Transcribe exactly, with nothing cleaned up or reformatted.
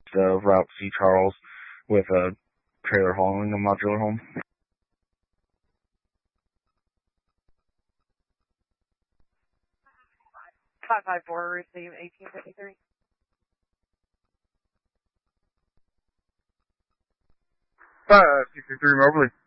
of Route C Charles with a trailer hauling a modular home. five five four, receive eighteen fifty-three. five sixty-three Mobley.